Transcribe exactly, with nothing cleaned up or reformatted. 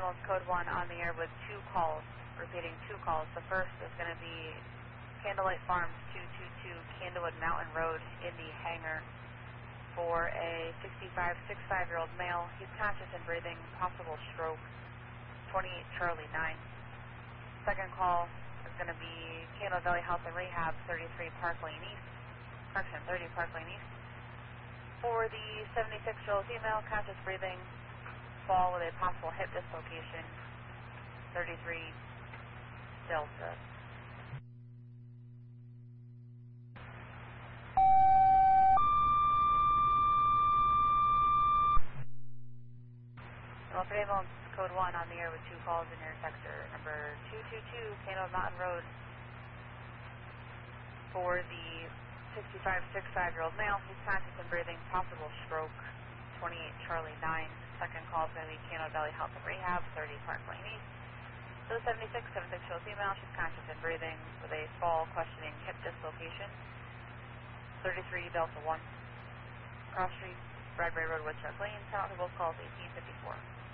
Ambulance Code one on the air with two calls, repeating two calls. The first is going to be Candlelight Farms two two two Candlewood Mountain Road in the hangar for a sixty-five, sixty-five-year-old male. He's conscious and breathing, possible stroke, twenty-eight Charlie nine. Second call is going to be Candle Valley Health and Rehab, thirty-three Park Lane East, correction, thirty Park Lane East. For the seventy-six-year-old female, conscious breathing, fall with a possible hip dislocation, thirty-three Delta. Well, for Ambulance Code one on the air with two calls in your sector, number two two two, Candlewood Mountain Road, for the sixty-five, sixty-five-year-old male, he's conscious and breathing, possible stroke, twenty-eight Charlie nine. Second call is going to be Candle Valley Health and Rehab, thirty Park Lane East. So seventy-six, seventy-six-year-old female, she's conscious and breathing with a fall, questioning hip dislocation, thirty-three Delta one. Cross Street, Bradbury Road, Woodchuck Lane, count for both calls eighteen fifty-four.